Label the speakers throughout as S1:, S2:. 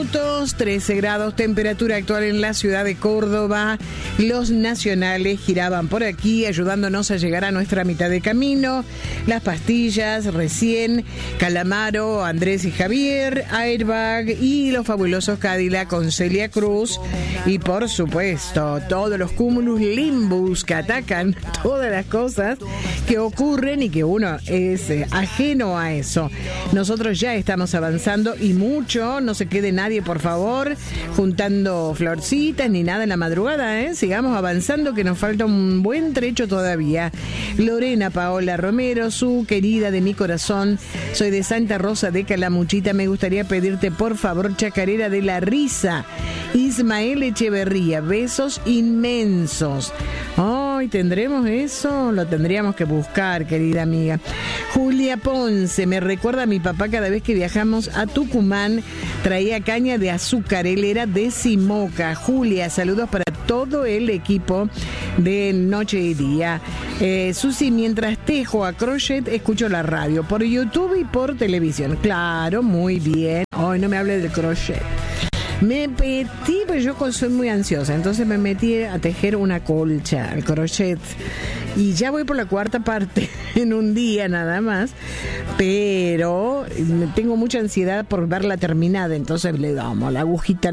S1: minutos, 13 grados, temperatura actual en la ciudad de Córdoba. Los nacionales giraban por aquí, ayudándonos a llegar a nuestra mitad de camino. Las pastillas, recién, Calamaro, Andrés y Javier, Airbag y los fabulosos Cadillac con Celia Cruz. Y por supuesto, todos los cúmulos limbus que atacan todas las cosas que ocurren y que uno es ajeno a eso. Nosotros ya estamos avanzando y mucho, no se quede nadie, por favor, juntando florcitas ni nada en la madrugada, sigamos avanzando que nos falta un buen trecho todavía. Lorena Paola Romero, su querida de mi corazón, soy de Santa Rosa de Calamuchita, me gustaría pedirte por favor Chacarera de la Risa. Ismael Echeverría, besos inmensos. Hoy tendremos eso, lo tendríamos que buscar, querida amiga. Julia Ponce, me recuerda a mi papá cada vez que viajamos a Tucumán, traía caña de azúcar, él era de Simoca. Julia, saludos para todo el equipo de Noche y Día. Susi, mientras tejo a crochet, escucho la radio, por YouTube y por televisión. Claro, muy bien. Hoy no me hable del crochet. Me metí, pues yo soy muy ansiosa, entonces me metí a tejer una colcha, el crochet, y ya voy por la cuarta parte en un día nada más, pero tengo mucha ansiedad por verla terminada, entonces le damos la agujita.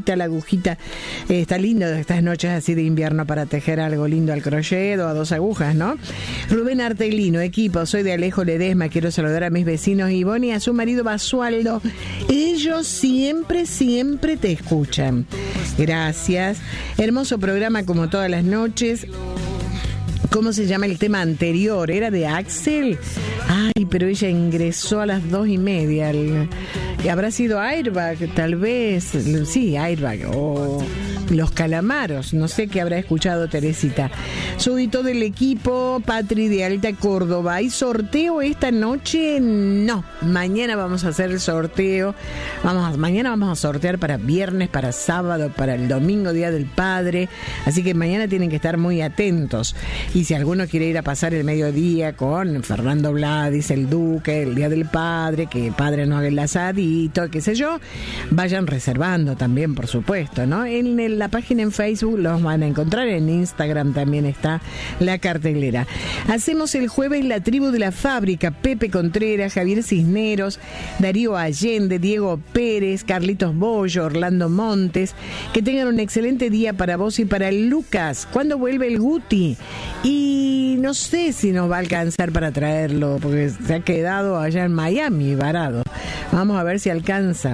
S1: Está lindo estas noches así de invierno para tejer algo lindo al crochet o a dos agujas, ¿no? Rubén Artelino, equipo, soy de Alejo Ledesma, quiero saludar a mis vecinos Ivonne y a su marido Basualdo. Ellos siempre te escuchan. Gracias. Hermoso programa como todas las noches. ¿Cómo se llama el tema anterior? ¿Era de Axel? Ay, pero ella ingresó a las 2:30. ¿Habrá sido Airbag? Tal vez. Sí, Airbag. O Los Calamaros. No sé qué habrá escuchado Teresita. Súbito del equipo, Patri de Alta Córdoba. ¿Hay sorteo esta noche? No. Mañana vamos a hacer el sorteo. Mañana vamos a sortear para viernes, para sábado, para el domingo, Día del Padre. Así que mañana tienen que estar muy atentos. Y si alguno quiere ir a pasar el mediodía con Fernando Bladis, el Duque, el Día del Padre, que el padre no haga el asadito, qué sé yo, vayan reservando también, por supuesto, ¿no? En la página en Facebook los van a encontrar, en Instagram también está la cartelera. Hacemos el jueves La Tribu de la Fábrica, Pepe Contreras, Javier Cisneros, Darío Allende, Diego Pérez, Carlitos Bollo, Orlando Montes. Que tengan un excelente día para vos y para Lucas. ¿Cuándo vuelve el Guti? Y no sé si nos va a alcanzar para traerlo, porque se ha quedado allá en Miami varado. Vamos a ver si alcanza.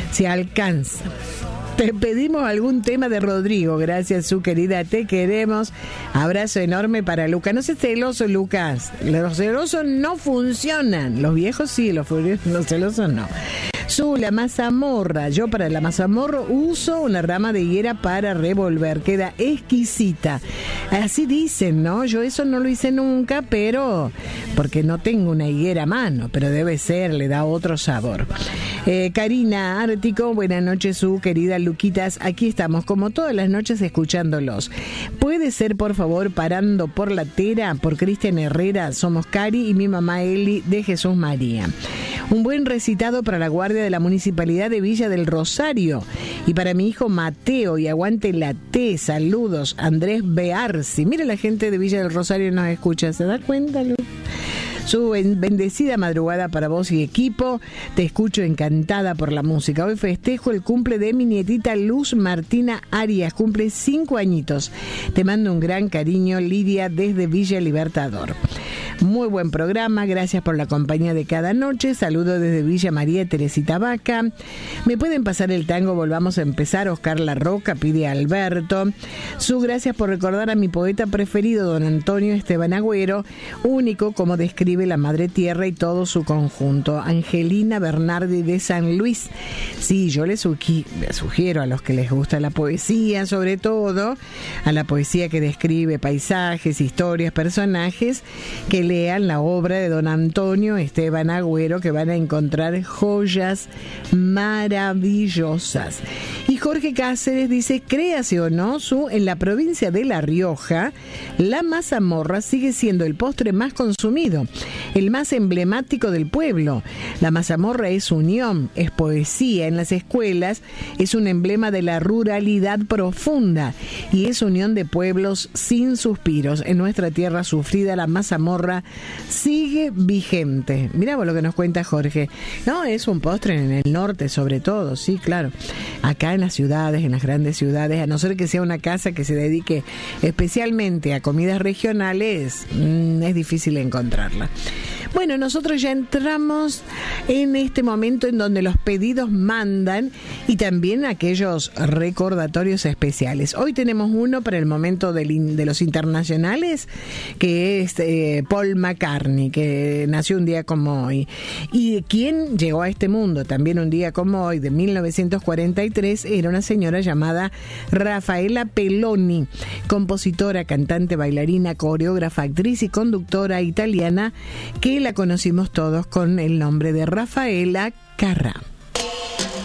S1: Te pedimos algún tema de Rodrigo. Gracias, su querida, te queremos. Abrazo enorme para Lucas. No seas celoso, Lucas. Los celosos no funcionan. Los viejos sí, los celosos no. La mazamorra. Yo para la mazamorra uso una rama de higuera para revolver. Queda exquisita. Así dicen, ¿no? Yo eso no lo hice nunca, pero porque no tengo una higuera a mano, pero debe ser, le da otro sabor. Karina Ártico, buenas noches, su querida Luquitas. Aquí estamos, como todas las noches, escuchándolos. ¿Puede ser, por favor, Parando por la Tera? Por Cristian Herrera. Somos Cari y mi mamá Eli de Jesús María. Un buen recitado para la guardia de la Municipalidad de Villa del Rosario y para mi hijo Mateo, y aguante la T. Saludos, Andrés Bearsi. Mira, la gente de Villa del Rosario nos escucha, ¿se da cuenta, Lu? Su bendecida madrugada para vos y equipo. Te escucho encantada por la música. Hoy festejo el cumple de mi nietita Luz Martina Arias. Cumple 5 añitos. Te mando un gran cariño, Lidia, desde Villa Libertador. Muy buen programa. Gracias por la compañía de cada noche. Saludo desde Villa María Teresita Vaca. ¿Me pueden pasar el tango? Volvamos a empezar. Oscar La Roca, pide a Alberto. Gracias por recordar a mi poeta preferido, don Antonio Esteban Agüero, único como describe la Madre Tierra y todo su conjunto. Angelina Bernardi de San Luis. Sí, yo les sugiero a los que les gusta la poesía, sobre todo a la poesía que describe paisajes, historias, personajes, que lean la obra de don Antonio Esteban Agüero, que van a encontrar joyas maravillosas. Y Jorge Cáceres dice, créase o no, en la provincia de La Rioja, la mazamorra sigue siendo el postre más consumido, el más emblemático del pueblo. La mazamorra es unión, es poesía en las escuelas, es un emblema de la ruralidad profunda y es unión de pueblos sin suspiros. En nuestra tierra sufrida, la mazamorra sigue vigente. Mirá vos lo que nos cuenta Jorge. No, es un postre en el norte sobre todo, sí, claro. Acá en las ciudades, en las grandes ciudades, a no ser que sea una casa que se dedique especialmente a comidas regionales, es difícil encontrarla. Bueno, nosotros ya entramos en este momento en donde los pedidos mandan y también aquellos recordatorios especiales. Hoy tenemos uno para el momento de los internacionales, que es Paul McCartney, que nació un día como hoy. Y quien llegó a este mundo también un día como hoy, de 1943, era una señora llamada Rafaela Peloni, compositora, cantante, bailarina, coreógrafa, actriz y conductora italiana, que la conocimos todos con el nombre de Rafaela Carrà.